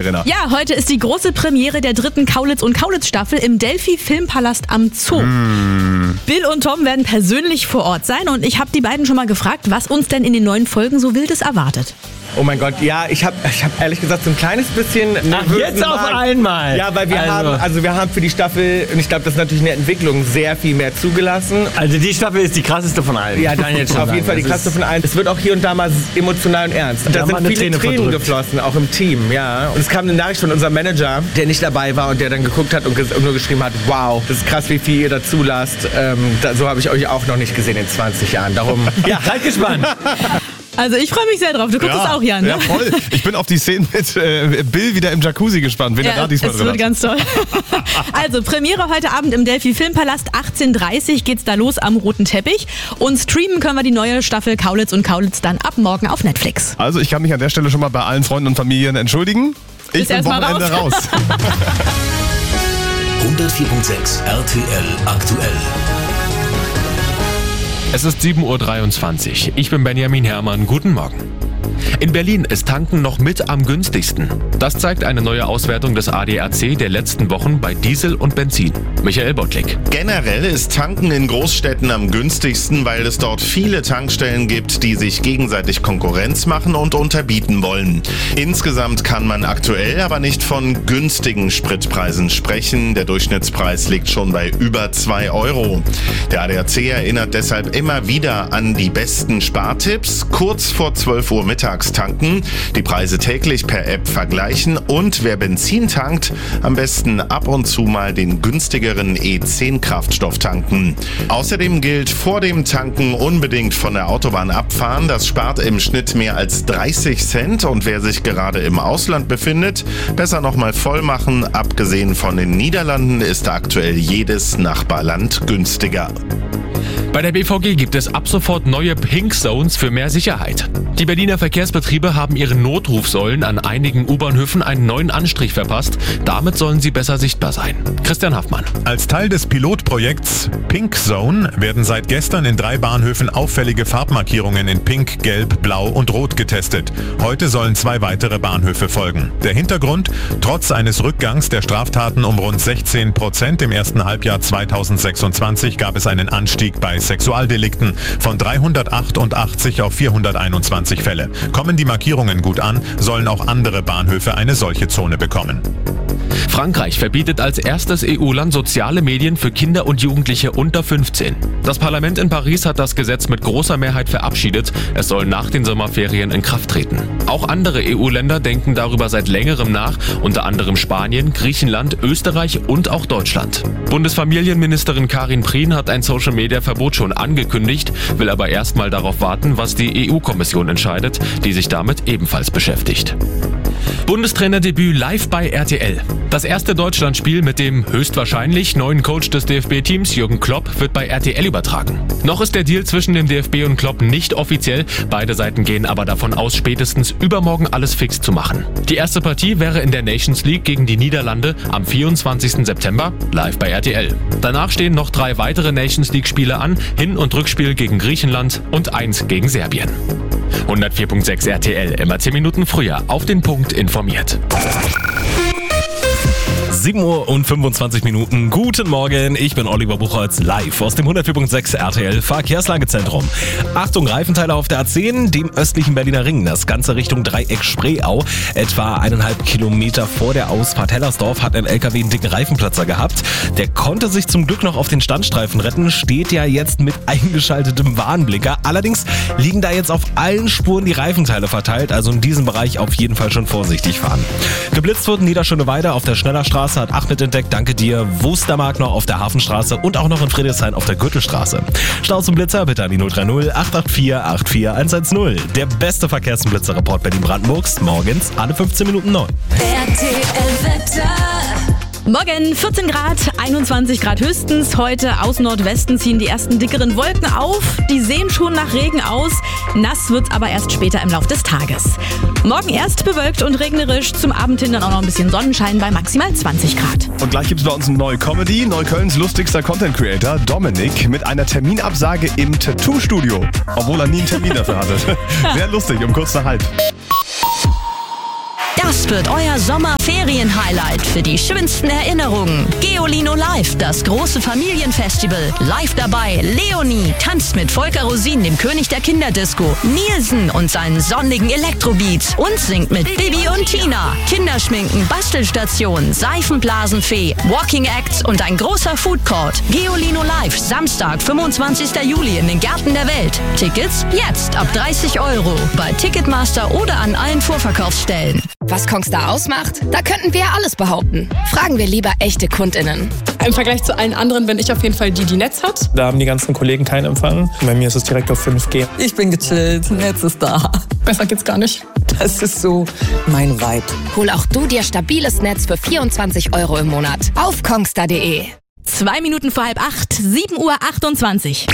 Verena? Ja, heute ist die große Premiere der 3. Kaulitz und Kaulitz Staffel im Delphi Filmpalast am Zoo. Bill und Tom werden persönlich vor Ort sein und ich habe die beiden schon mal gefragt, was uns denn in den neuen Folgen so Wildes erwartet. Oh mein Gott, ja, ich hab ehrlich gesagt so ein kleines bisschen... Ach, jetzt auf einmal! Ja, weil wir haben für die Staffel, und ich glaube, das ist natürlich eine Entwicklung, sehr viel mehr zugelassen. Also die Staffel ist die krasseste von allen. Ja, Daniel, auf jeden Fall die krasseste von allen. Es wird auch hier und da mal emotional und ernst. Da sind viele Tränen geflossen, auch im Team, ja. Und es kam eine Nachricht von unserem Manager, der nicht dabei war und der dann geguckt hat und nur geschrieben hat, wow, das ist krass, wie viel ihr dazu lasst. So habe ich euch auch noch nicht gesehen in 20 Jahren. Darum, ja, seid gespannt. Also ich freue mich sehr drauf. Du guckst es auch, Jan, ne? Ja, voll. Ich bin auf die Szene mit Bill wieder im Jacuzzi gespannt, wen er da diesmal drin hat. Das wird ganz toll. Also Premiere heute Abend im Delphi Filmpalast. 18:30 Uhr geht's da los am roten Teppich. Und streamen können wir die neue Staffel Kaulitz und Kaulitz dann ab morgen auf Netflix. Also ich kann mich an der Stelle schon mal bei allen Freunden und Familien entschuldigen. Ich bin Wochenende raus. 104.6 RTL aktuell. Es ist 7:23 Uhr. Ich bin Benjamin Herrmann. Guten Morgen. In Berlin ist Tanken noch mit am günstigsten. Das zeigt eine neue Auswertung des ADAC der letzten Wochen bei Diesel und Benzin. Michael Bottlik. Generell ist Tanken in Großstädten am günstigsten, weil es dort viele Tankstellen gibt, die sich gegenseitig Konkurrenz machen und unterbieten wollen. Insgesamt kann man aktuell aber nicht von günstigen Spritpreisen sprechen. Der Durchschnittspreis liegt schon bei über 2 Euro. Der ADAC erinnert deshalb immer wieder an die besten Spartipps. Kurz vor 12 Uhr mittags tanken, die Preise täglich per App vergleichen und wer Benzin tankt, am besten ab und zu mal den günstigeren E10-Kraftstoff tanken. Außerdem gilt vor dem Tanken unbedingt von der Autobahn abfahren. Das spart im Schnitt mehr als 30 Cent und wer sich gerade im Ausland befindet, besser nochmal voll machen. Abgesehen von den Niederlanden ist aktuell jedes Nachbarland günstiger. Bei der BVG gibt es ab sofort neue Pink Zones für mehr Sicherheit. Die Berliner Verkehrsbetriebe haben ihren Notrufsäulen an einigen U-Bahnhöfen einen neuen Anstrich verpasst. Damit sollen sie besser sichtbar sein. Christian Haffmann. Als Teil des Pilotprojekts Pink Zone werden seit gestern in 3 Bahnhöfen auffällige Farbmarkierungen in Pink, Gelb, Blau und Rot getestet. Heute sollen 2 weitere Bahnhöfe folgen. Der Hintergrund? Trotz eines Rückgangs der Straftaten um rund 16% im ersten Halbjahr 2026 gab es einen Anstieg bei Sexualdelikten von 388 auf 421 Fälle. Kommen die Markierungen gut an, sollen auch andere Bahnhöfe eine solche Zone bekommen. Frankreich verbietet als erstes EU-Land soziale Medien für Kinder und Jugendliche unter 15. Das Parlament in Paris hat das Gesetz mit großer Mehrheit verabschiedet. Es soll nach den Sommerferien in Kraft treten. Auch andere EU-Länder denken darüber seit längerem nach, unter anderem Spanien, Griechenland, Österreich und auch Deutschland. Bundesfamilienministerin Karin Prien hat ein Social-Media-Verbot schon angekündigt, will aber erstmal darauf warten, was die EU-Kommission entscheidet, die sich damit ebenfalls beschäftigt. Bundestrainerdebüt live bei RTL. Das erste Deutschlandspiel mit dem höchstwahrscheinlich neuen Coach des DFB-Teams Jürgen Klopp wird bei RTL übertragen. Noch ist der Deal zwischen dem DFB und Klopp nicht offiziell, beide Seiten gehen aber davon aus, spätestens übermorgen alles fix zu machen. Die erste Partie wäre in der Nations League gegen die Niederlande am 24. September live bei RTL. Danach stehen noch 3 weitere Nations League-Spiele an, Hin- und Rückspiel gegen Griechenland und 1 gegen Serbien. 104.6 RTL, immer 10 Minuten früher, auf den Punkt informiert. 7:25 Uhr. Guten Morgen, ich bin Oliver Buchholz, live aus dem 104.6 RTL Verkehrslagezentrum. Achtung, Reifenteile auf der A10, dem östlichen Berliner Ring. Das Ganze Richtung Dreieck Spreeau. Etwa 1,5 Kilometer vor der Ausfahrt Hellersdorf hat ein LKW einen dicken Reifenplatzer gehabt. Der konnte sich zum Glück noch auf den Standstreifen retten, steht ja jetzt mit eingeschaltetem Warnblinker. Allerdings liegen da jetzt auf allen Spuren die Reifenteile verteilt, also in diesem Bereich auf jeden Fall schon vorsichtig fahren. Geblitzt wurden Niederschöneweide auf der Schnellerstraße, hat Achmed entdeckt, danke dir. Wustermark noch auf der Hafenstraße und auch noch in Friedrichshain auf der Gürtelstraße. Stau zum Blitzer bitte an die 030 884 84110. Der beste Verkehrsblitzer-Report Berlin-Brandenburgs, morgens alle 15 Minuten 9. Morgen 14 Grad, 21 Grad höchstens. Heute aus Nordwesten ziehen die ersten dickeren Wolken auf. Die sehen schon nach Regen aus. Nass wird's aber erst später im Lauf des Tages. Morgen erst bewölkt und regnerisch. Zum Abend hin dann auch noch ein bisschen Sonnenschein bei maximal 20 Grad. Und gleich gibt's bei uns eine neue Comedy. Neuköllns lustigster Content Creator, Dominik, mit einer Terminabsage im Tattoo-Studio. Obwohl er nie einen Termin dafür hatte. Sehr lustig, um kurz nach halb. Ja, Das wird euer Sommerferien-Highlight für die schönsten Erinnerungen. Geolino Live, das große Familienfestival. Live dabei Leonie, tanzt mit Volker Rosin, dem König der Kinderdisco, Nielsen und seinen sonnigen Elektrobeats und singt mit Bibi und Tina. Kinderschminken, Bastelstation, Seifenblasenfee, Walking Acts und ein großer Food Court. Geolino Live, Samstag, 25. Juli in den Gärten der Welt. Tickets jetzt ab 30 € bei Ticketmaster oder an allen Vorverkaufsstellen. Was Kongstar ausmacht? Da könnten wir ja alles behaupten. Fragen wir lieber echte KundInnen. Im Vergleich zu allen anderen bin ich auf jeden Fall die Netz hat. Da haben die ganzen Kollegen keinen Empfang. Bei mir ist es direkt auf 5G. Ich bin gechillt, Netz ist da. Besser geht's gar nicht. Das ist so mein Vibe. Hol auch du dir stabiles Netz für 24 € im Monat auf kongstar.de. 2 Minuten vor 7:30 Uhr.